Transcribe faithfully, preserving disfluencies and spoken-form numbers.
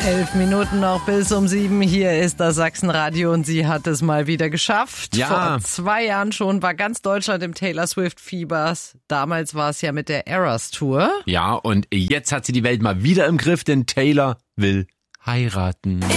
Elf Minuten noch bis um sieben. Hier ist das Sachsenradio und sie hat es mal wieder geschafft. Ja. Vor zwei Jahren schon war ganz Deutschland im Taylor Swift-Fiebers. Damals war es ja mit der Eras Tour. Ja, und jetzt hat sie die Welt mal wieder im Griff, denn Taylor will heiraten.